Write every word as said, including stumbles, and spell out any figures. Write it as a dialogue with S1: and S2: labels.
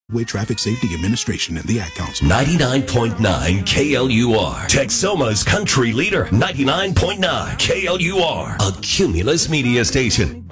S1: Way Traffic Safety Administration and the Ad Council.
S2: ninety-nine point nine K L U R. Texoma's country leader. ninety-nine point nine K L U R. A Cumulus media station.